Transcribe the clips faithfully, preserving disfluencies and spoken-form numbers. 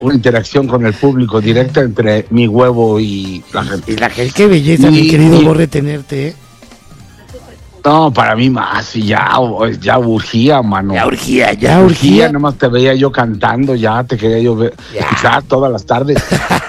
una interacción con el público directa entre mi huevo y la gente. Y la gente, qué belleza, y, mi querido y, Borre, tenerte, ¿eh? No, para mí más, y ya, ya urgía, mano. Ya urgía, ya urgía. urgía. Nada más te veía yo cantando, ya te quería yo ver, escuchar todas las tardes.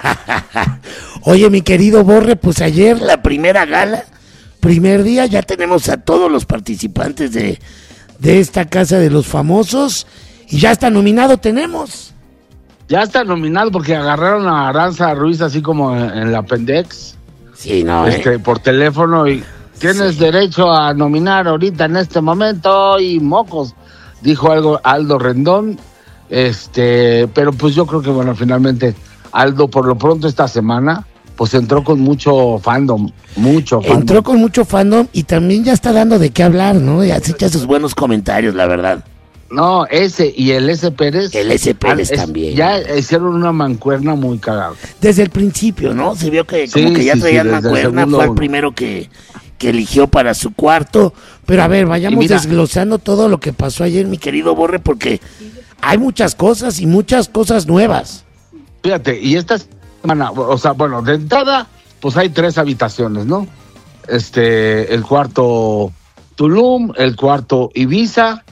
Oye, mi querido Borre, pues ayer la primera gala, primer día, ya tenemos a todos los participantes de, de esta Casa de los Famosos, y ya está nominado, tenemos. Ya está nominado porque agarraron a Aranza Ruiz así como en, en la Pendex. Sí, no, este, eh. por teléfono y... Tienes sí. derecho a nominar ahorita en este momento y mocos, dijo algo Aldo Rendón, este, pero pues yo creo que bueno, finalmente Aldo por lo pronto esta semana, pues entró con mucho fandom, mucho fandom. Entró con mucho fandom y también ya está dando de qué hablar, ¿no? Ya se echa sus buenos comentarios, la verdad. No, ese y el S. Pérez. El S. Pérez es, también. Ya hicieron una mancuerna muy cagada. Desde el principio, ¿no? Se vio que como sí, que ya sí, traían sí, mancuerna, fue el primero que... que eligió para su cuarto, pero a ver, vayamos mira, desglosando todo lo que pasó ayer, mi querido Borre, porque hay muchas cosas y muchas cosas nuevas. Fíjate, y esta semana, o sea, bueno, de entrada, pues hay tres habitaciones, ¿no? Este, el cuarto Tulum, el cuarto Ibiza,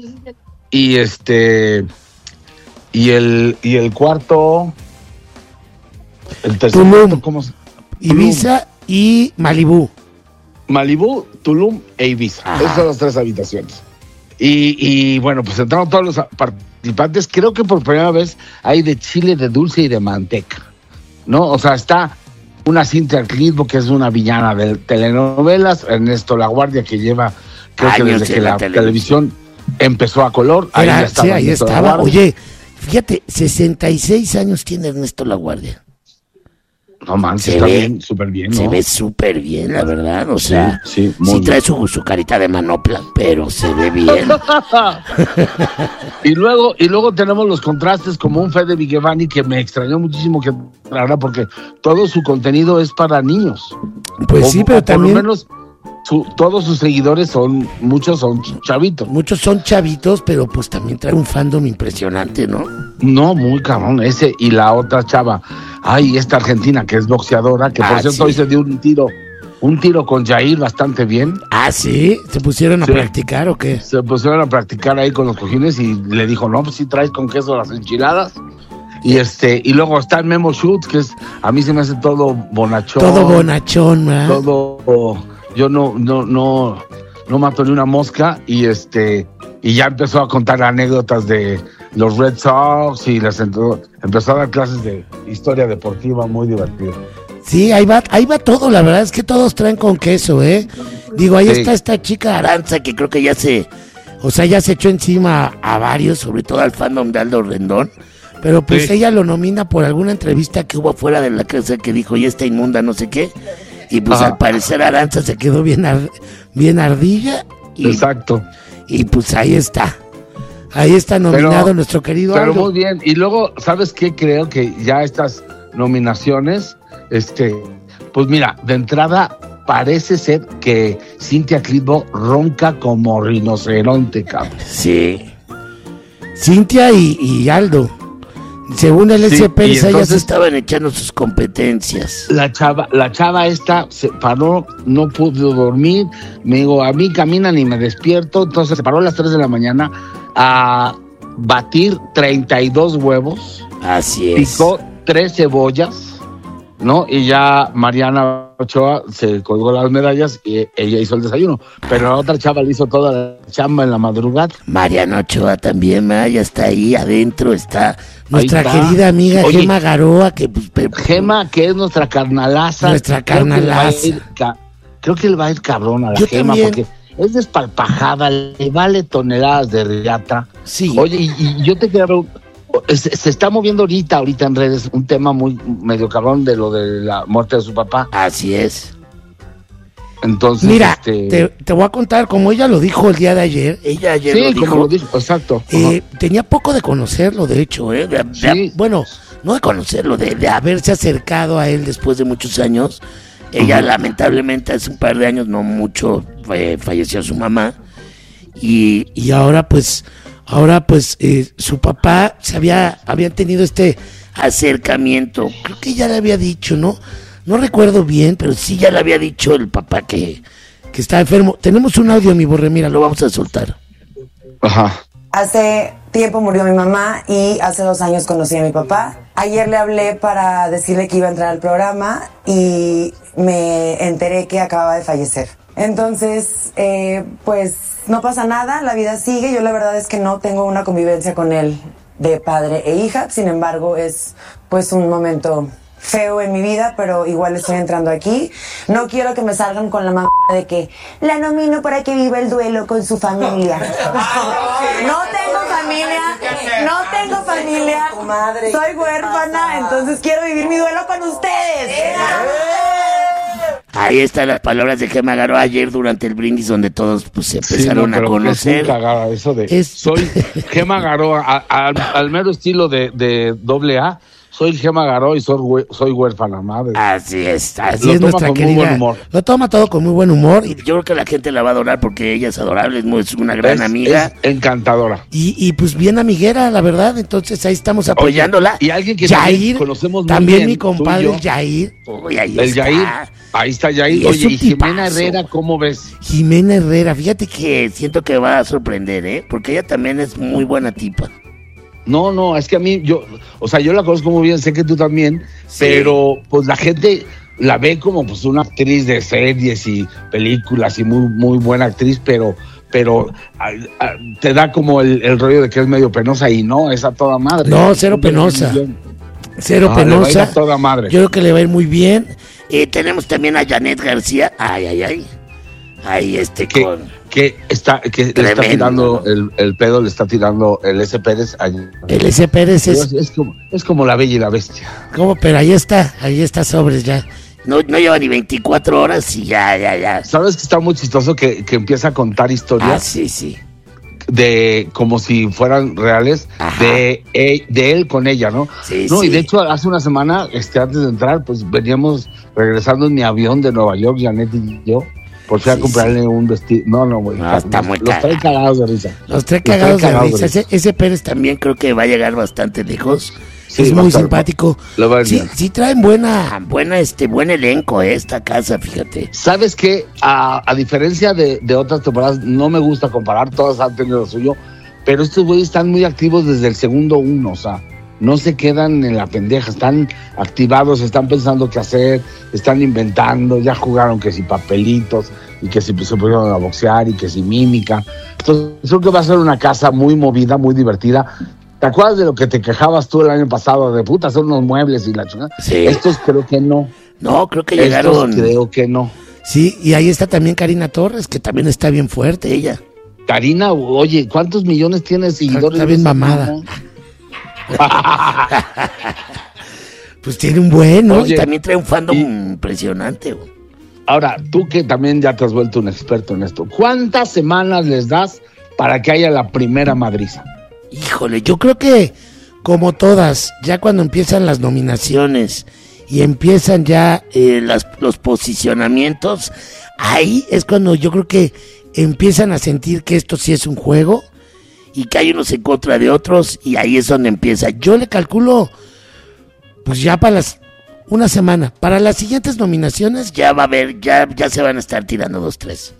y este, y el, y el cuarto, el tercer Tulum, cuarto, ¿cómo se? Ibiza Tulum. Y Malibú. Malibú, Tulum e Ibiza. Ajá. Esas son las tres habitaciones. Y, y bueno, pues entraron todos los participantes. Creo que por primera vez hay de chile, de dulce y de manteca, ¿no? O sea, está una Cintia Clitbo, que es una villana de telenovelas, Ernesto Laguardia, que lleva, creo Años que desde que la, la televisión. televisión empezó a color. Era, ahí ya estaba. Sí, ahí estaba. Oye, fíjate, sesenta y seis años tiene Ernesto Laguardia. No manches, está ve, bien, súper bien, ¿no? Se ve súper bien, la verdad, o sea, sí, sí, sí trae su, su carita de manopla, pero se ve bien. y luego y luego tenemos los contrastes como un Fede Vigevani que me extrañó muchísimo que entrara porque todo su contenido es para niños. Pues o, sí, pero también... Por lo menos su, todos sus seguidores son, muchos son chavitos. Muchos son chavitos, pero pues también trae un fandom impresionante, ¿no? No, muy cabrón, ese y la otra chava... Ay, esta argentina que es boxeadora, que por ah, cierto sí. hoy se dio un tiro, un tiro con Jair bastante bien. Ah, ¿sí? ¿Se pusieron a sí. practicar o qué? Se pusieron a practicar ahí con los cojines y le dijo, no, pues sí traes con queso las enchiladas. Y este, y luego está el Memo Schutz, que es, a mí se me hace todo bonachón. Todo bonachón, ¿eh? Todo, yo no, no, no, no mato ni una mosca y este, y ya empezó a contar anécdotas de los Red Sox y les entró, empezó a dar clases de historia deportiva muy divertida. Sí, ahí va, ahí va todo, la verdad es que todos traen con queso, ¿eh? Digo, ahí sí. está esta chica Aranza que creo que ya se, o sea, ya se echó encima a, a varios, sobre todo al fandom de Aldo Rendón, pero pues sí. ella lo nomina por alguna entrevista que hubo fuera de la casa que dijo, ya está inmunda, no sé qué, y pues Ajá. al parecer Aranza se quedó bien, ar, bien ardilla. Y, Exacto. Y pues ahí está. Ahí está nominado pero, nuestro querido Pero Aldo. Muy bien. Y luego, ¿sabes qué? Creo que ya estas nominaciones, este, pues mira, de entrada parece ser que Cintia Clitbo ronca como rinoceronte, cabrón. Sí. Cintia y, y Aldo. Según el sí, S P, ellas estaban echando sus competencias. La chava, la chava esta se paró, no pudo dormir. Me digo, a mí caminan y me despierto. Entonces se paró a las tres de la mañana a batir treinta y dos huevos. Así es. Picó tres cebollas, ¿no? Y ya Mariana Ochoa se colgó las medallas y ella hizo el desayuno. Pero la otra chava le hizo toda la chamba en la madrugada. Mariana Ochoa también, ya está ahí adentro, está nuestra está. querida amiga Oye, Gema Garoa. Que, pues, Gema, que es nuestra carnalaza. Nuestra carnalaza. Creo que, ir, creo que él va a ir cabrón a la Yo Gema también. porque... es despalpajada, le vale toneladas de riata. Sí. Oye, y, y yo te quiero... Se, se está moviendo ahorita, ahorita en redes, un tema muy medio cabrón de lo de la muerte de su papá. Así es. Entonces, mira, este... te, te voy a contar, como ella lo dijo el día de ayer, ella ayer sí, lo dijo. como lo dijo, exacto. Eh, tenía poco de conocerlo, de hecho, ¿eh? De, sí. de, bueno, no de conocerlo, de, de haberse acercado a él después de muchos años. Ella, uh-huh. lamentablemente, hace un par de años, no mucho, fue, falleció su mamá. Y, y ahora, pues, ahora pues eh, su papá se había, habían tenido este acercamiento, creo que ya le había dicho, ¿no? No recuerdo bien, pero sí ya le había dicho el papá que, que está enfermo. Tenemos un audio, mi Borre, mira, lo vamos a soltar. Ajá. Hace tiempo murió mi mamá y hace dos años conocí a mi papá. Ayer le hablé para decirle que iba a entrar al programa y me enteré que acababa de fallecer. Entonces, eh, pues no pasa nada, la vida sigue. Yo la verdad es que no tengo una convivencia con él de padre e hija. Sin embargo, es pues un momento feo en mi vida, pero igual estoy entrando aquí. No quiero que me salgan con la mamá de que la nomino para que viva el duelo con su familia. No tengo familia, no tengo familia, soy huérfana, entonces quiero vivir mi duelo con ustedes. Ahí están las palabras de Gema Garó ayer durante el brindis, donde todos pues se empezaron sí, no, a conocer. Es muy cagada eso de es... soy Gema Garó, a, a, al mero estilo de, de doble A. Soy Gema Garó y soy, soy huérfana, madre. Así es, así lo es toma nuestra con querida. Muy buen humor. Lo toma todo con muy buen humor y yo creo que la gente la va a adorar porque ella es adorable, es, muy, es una gran es, amiga. Es encantadora. Y, y pues bien amiguera, la verdad, entonces ahí estamos apoyándola. Oye, y alguien que Jair, también conocemos muy también bien, mi compadre tú y yo. Jair. Uy, ahí el está. Jair, ahí está Jair. Y Oye, y Jimena tipazo. Herrera, ¿cómo ves? Jimena Herrera, fíjate que siento que va a sorprender, ¿eh? Porque ella también es muy buena tipa. No, no, es que a mí, yo, o sea, yo la conozco muy bien, sé que tú también, sí. Pero pues la gente la ve como pues una actriz de series y películas y muy, muy buena actriz, pero, pero a, a, te da como el, el rollo de que es medio penosa y no, es a toda madre. No, cero penosa. Cero ah, penosa. Le va a ir a toda madre. Yo creo que le va a ir muy bien. Eh, tenemos también a Janet García. Ay, ay, ay. Ahí este que, con... que está que le está tirando el, el pedo, le está tirando el S. Pérez. Ahí. El S. Pérez es... es... Es como, es como la Bella y la Bestia. ¿Cómo? Pero ahí está, ahí está sobres ya. No, no lleva ni veinticuatro horas y ya, ya, ya. ¿Sabes que está muy chistoso que, que empieza a contar historias? Ah, sí, sí. De como si fueran reales de, de él con ella, ¿no? Sí, no, sí. Y de hecho hace una semana, este, antes de entrar, pues veníamos regresando en mi avión de Nueva York, Janet y yo, por fin sí, a comprarle sí. un vestido. No, no, güey. No, está muy los trae cagados de risa. Los trae cagados de risa. Ese, ese Pérez también creo que va a llegar bastante lejos. Sí, es muy simpático. Sí, sí traen buena, buena, este, buen elenco eh, esta casa, fíjate. ¿Sabes qué? A, a diferencia de, de otras temporadas, no me gusta comparar, todas han tenido lo suyo, pero estos güeyes están muy activos desde el segundo uno, o sea, no se quedan en la pendeja, están activados, están pensando qué hacer, están inventando, ya jugaron que si papelitos, y que si se pusieron a boxear, y que si mímica. Entonces, creo que va a ser una casa muy movida, muy divertida. ¿Te acuerdas de lo que te quejabas tú el año pasado? De puta, son unos muebles y la chingada. Sí. Estos creo que no. No, creo que llegaron. Estos creo que no. Sí, y ahí está también Karina Torres, que también está bien fuerte ella. Karina, oye, ¿cuántos millones tiene seguidores? Está bien mamada. Pues tiene un buen, ¿no? Oye, y también trae un fandom y... impresionante. Güey. Ahora, tú que también ya te has vuelto un experto en esto, ¿cuántas semanas les das para que haya la primera madriza? Híjole, yo creo que como todas, ya cuando empiezan las nominaciones y empiezan ya eh, las, los posicionamientos, ahí es cuando yo creo que empiezan a sentir que esto sí es un juego y que hay unos en contra de otros y ahí es donde empieza. Yo le calculo, pues ya para las una semana, para las siguientes nominaciones ya va a haber, ya, ya se van a estar tirando dos, tres.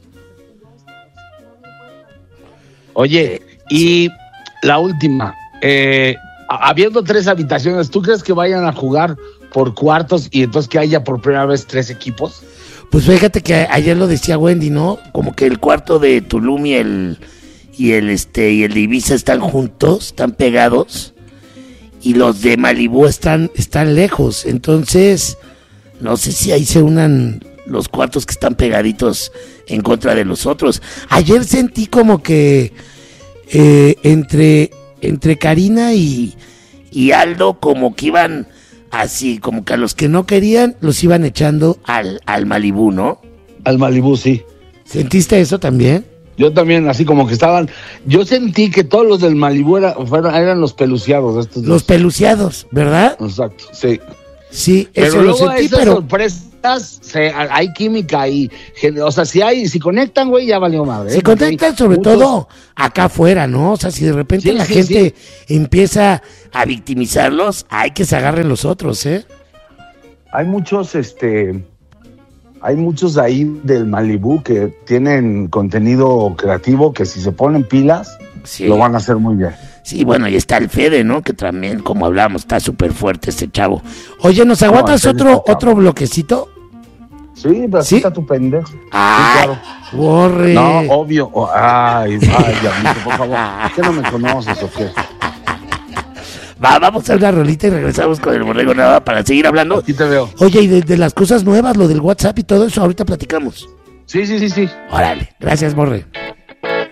Oye, y la última, eh, habiendo tres habitaciones, ¿tú crees que vayan a jugar por cuartos y entonces que haya por primera vez tres equipos? Pues fíjate que ayer lo decía Wendy, ¿no? Como que el cuarto de Tulum y el y el este y el de Ibiza están juntos, están pegados, y los de Malibú están, están lejos. Entonces, no sé si ahí se unan los cuartos que están pegaditos en contra de los otros. Ayer sentí como que Eh, entre, entre Karina y, y Aldo como que iban así, como que a los que no querían los iban echando al, al Malibú, ¿no? Al Malibú, sí. ¿Sentiste eso también? Yo también, así como que estaban, yo sentí que todos los del Malibú era, fueron, eran los peluciados. Estos los dos. Peluciados, ¿verdad? Exacto, sí. Sí, pero eso lo luego sentí, esas pero... sorpresas, se, hay química y, o sea, si hay, si conectan, güey, ya valió madre. Se ¿eh? conectan sobre muchos... todo acá afuera, ¿no? O sea, si de repente sí, la sí, gente sí. empieza a victimizarlos, hay que se agarren los otros, ¿eh? Hay muchos, este, hay muchos ahí del Malibú que tienen contenido creativo que si se ponen pilas, sí. lo van a hacer muy bien. Sí, bueno, y está el Fede, ¿no? Que también, como hablamos, está súper fuerte este chavo. Oye, ¿nos aguantas no, otro otro bloquecito? Sí, pero ¿sí? Está tu pendejo. Ay, sí, claro. Borre. No, obvio. Oh, ay, ay, Diablito, por favor. ¿Qué no me conoces o qué? Va, vamos a una rolita y regresamos con el Borrego Nava para seguir hablando. Aquí te veo. Oye, y de, de las cosas nuevas, lo del WhatsApp y todo eso, ahorita platicamos. Sí, sí, sí, sí. Órale, gracias, Borre.